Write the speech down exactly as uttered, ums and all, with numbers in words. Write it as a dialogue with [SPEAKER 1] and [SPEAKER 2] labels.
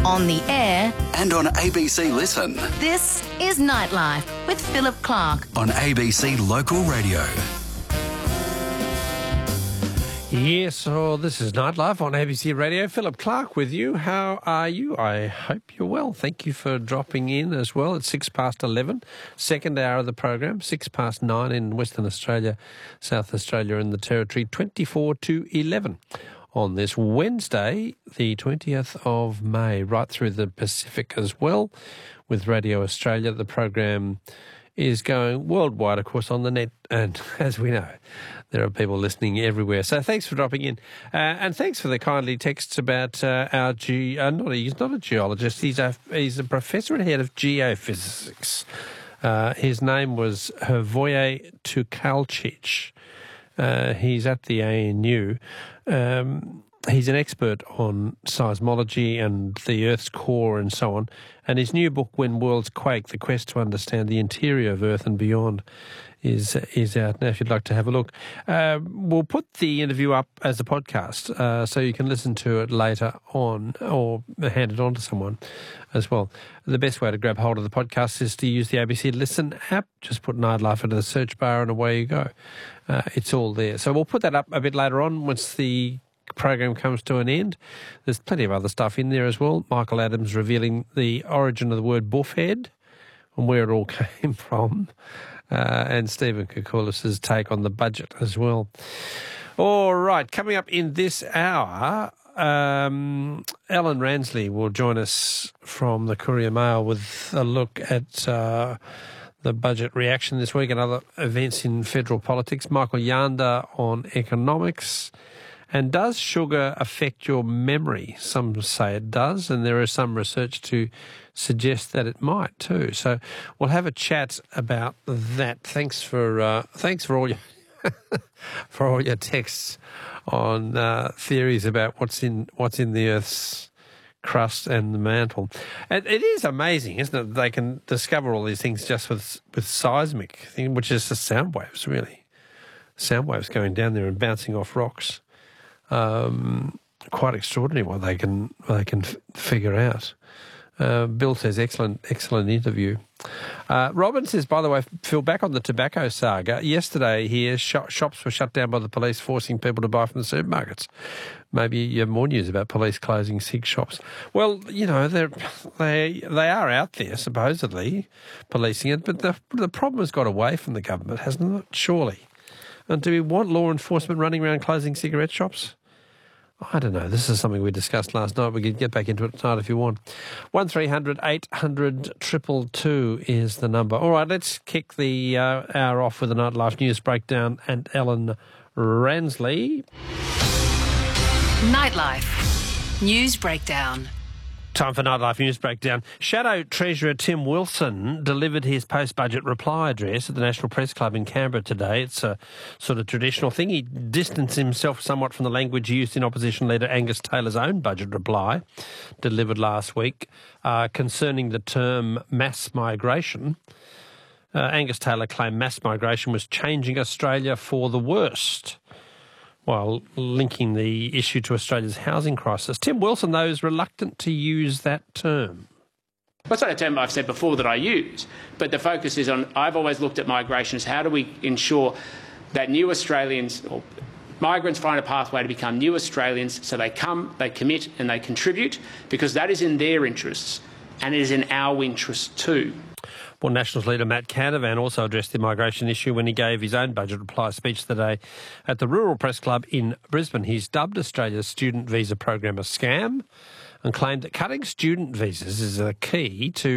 [SPEAKER 1] on the air,
[SPEAKER 2] and on A B C Listen.
[SPEAKER 1] this is Nightlife with Philip Clark.
[SPEAKER 2] On A B C Local Radio.
[SPEAKER 3] Yes, oh, this is Nightlife on A B C Radio. Philip Clark with you. How are you? I hope you're well. Thank you for dropping in as well. It's six past eleven, second hour of the program, six past nine in Western Australia, South Australia and the Territory, twenty-four to eleven on this Wednesday, the twentieth of May, right through the Pacific as well with Radio Australia. The program is going worldwide, of course, on the net, and as we know, there are people listening everywhere. So thanks for dropping in. Uh, and thanks for the kindly texts about uh, our ge- uh, not a, he's not a geologist, he's a, he's a professor and head of geophysics. Uh, his name was Hrvoje Tukalčić. Uh, he's at the A N U. Um, he's an expert on seismology and the Earth's core and so on. And his new book, When Worlds Quake, The Quest to Understand the Interior of Earth and Beyond, is is out now if you'd like to have a look. Uh, we'll put the interview up as a podcast uh, so you can listen to it later on or hand it on to someone as well. The best way to grab hold of the podcast is to use the A B C Listen app. Just put Nightlife into the search bar and away you go. Uh, it's all there. So we'll put that up a bit later on once the program comes to an end. There's plenty of other stuff in there as well. Michael Adams revealing the origin of the word buffhead and where it all came from. Uh, and Stephen Koukoulas' take on the budget as well. All right, coming up in this hour, um, Ellen Ransley will join us from the Courier Mail with a look at uh, the budget reaction this week and other events in federal politics. Michael Yanda on economics. And does sugar affect your memory? Some say it does, and there is some research to suggest that it might too. So we'll have a chat about that. Thanks for uh, thanks for all your for all your texts on uh, theories about what's in what's in the Earth's crust and the mantle. And it is amazing, isn't it? They can discover all these things just with with seismic thing, which is the sound waves, really. Sound waves going down there and bouncing off rocks. Um, quite extraordinary what they can what they can f- figure out. Uh, Bill says, excellent, excellent interview. Uh, Robin says, by the way, Phil, back on the tobacco saga, yesterday here, sh- shops were shut down by the police, forcing people to buy from the supermarkets. Maybe you have more news about police closing cig shops. Well, you know, they're, they they are out there, supposedly, policing it, but the, the problem has got away from the government, hasn't it? Surely. And do we want law enforcement running around closing cigarette shops? I don't know. This is something we discussed last night. We can get back into it tonight if you want. one three hundred eight hundred two two two is the number. All right, let's kick the uh, hour off with a Nightlife News Breakdown and Ellen Ransley.
[SPEAKER 1] Nightlife News Breakdown.
[SPEAKER 3] Time for Nightlife News Breakdown. Shadow Treasurer Tim Wilson delivered his post-budget reply address at the National Press Club in Canberra today. It's a sort of traditional thing. He distanced himself somewhat from the language used in Opposition Leader Angus Taylor's own budget reply, delivered last week, uh, concerning the term mass migration. Uh, Angus Taylor claimed mass migration was changing Australia for the worst, while linking the issue to Australia's housing crisis. Tim Wilson, though, is reluctant to use that term.
[SPEAKER 4] Well, it's not a term I've said before that I use, but the focus is on, I've always looked at migration as how do we ensure that new Australians, or migrants find a pathway to become new Australians, so they come, they commit and they contribute, because that is in their interests and it is in our interests too.
[SPEAKER 3] Well, Nationals leader Matt Canavan also addressed the migration issue when he gave his own budget reply speech today at the Rural Press Club in Brisbane. He's dubbed Australia's student visa program a scam and claimed that cutting student visas is a key to